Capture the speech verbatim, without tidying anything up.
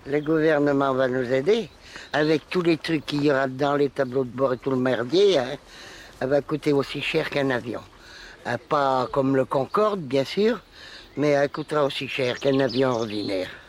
Le gouvernement va nous aider. Avec tous les trucs qu'il y aura dans les tableaux de bord et tout le merdier, hein, elle va coûter aussi cher qu'un avion. Euh, Pas comme le Concorde, bien sûr, mais elle coûtera aussi cher qu'un avion ordinaire.